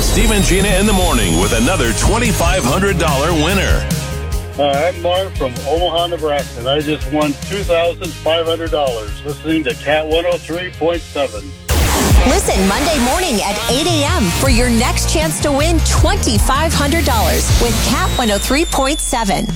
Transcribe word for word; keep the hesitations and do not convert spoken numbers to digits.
Steve and Gina in the morning with another twenty-five hundred dollars winner. Uh, I'm Mark from Omaha, Nebraska, and I just won two thousand five hundred dollars listening to Cat one oh three point seven. Listen Monday morning at eight a.m. for your next chance to win twenty-five hundred dollars with Cat one oh three point seven.